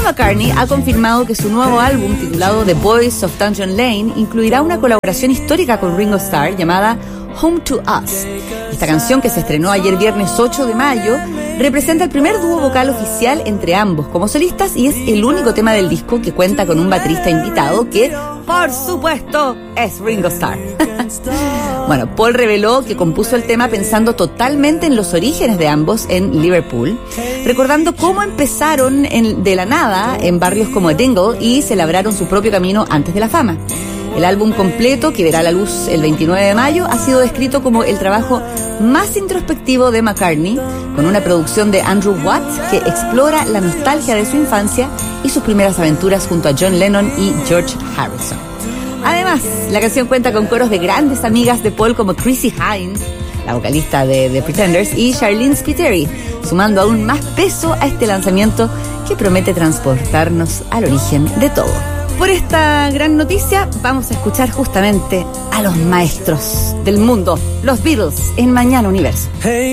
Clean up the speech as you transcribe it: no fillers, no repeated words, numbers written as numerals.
McCartney ha confirmado que su nuevo álbum, titulado The Boys of Dungeon Lane, incluirá una colaboración histórica con Ringo Starr llamada Home to Us. Esta canción, que se estrenó ayer viernes 8 de mayo, representa el primer dúo vocal oficial entre ambos como solistas y es el único tema del disco que cuenta con un baterista invitado que, por supuesto, es Ringo Starr. Bueno, Paul reveló que compuso el tema pensando totalmente en los orígenes de ambos en Liverpool, recordando cómo empezaron de la nada en barrios como Dingle y se labraron su propio camino antes de la fama. El álbum completo, que verá la luz el 29 de mayo, ha sido descrito como el trabajo más introspectivo de McCartney, con una producción de Andrew Watt que explora la nostalgia de su infancia y sus primeras aventuras junto a John Lennon y George Harrison. Además, la canción cuenta con coros de grandes amigas de Paul como Chrissie Hynde, la vocalista de The Pretenders, y Charlene Spiteri, sumando aún más peso a este lanzamiento que promete transportarnos al origen de todo. Por esta gran noticia vamos a escuchar justamente a los maestros del mundo, los Beatles, en Mañana Universo.